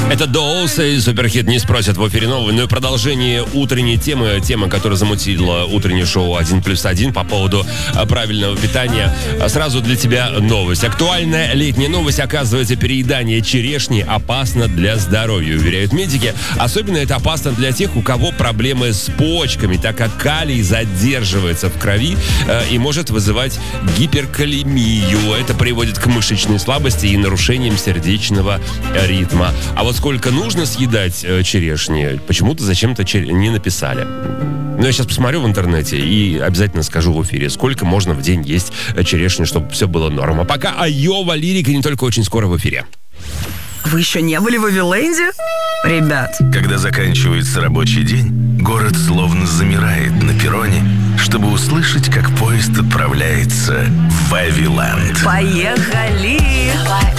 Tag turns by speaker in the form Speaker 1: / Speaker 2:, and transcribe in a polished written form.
Speaker 1: Это Dolls и суперхит «Не спросят» в эфире новый. Ну и продолжение утренней темы. Тема, которая замутила утреннее шоу 1+1 по поводу правильного питания. Сразу для тебя новость. Актуальная летняя новость. Оказывается, переедание черешни опасно для здоровья, уверяют медики. Особенно это опасно для тех, у кого проблемы с почками, так как калий задерживается в крови и может вызывать гиперкалемию. Это приводит к мышечной слабости и нарушениям сердечного ритма. А вот сколько нужно съедать черешни, почему-то зачем-то не написали. Но я сейчас посмотрю в интернете и обязательно скажу в эфире, сколько можно в день есть черешни, чтобы все было норм. А пока Айова, лирика, не только очень скоро в эфире.
Speaker 2: Вы еще не были в Вавиленде? Ребят.
Speaker 3: Когда заканчивается рабочий день, город словно замирает на перроне, чтобы услышать, как поезд отправляется в Вавиленд.
Speaker 2: Поехали!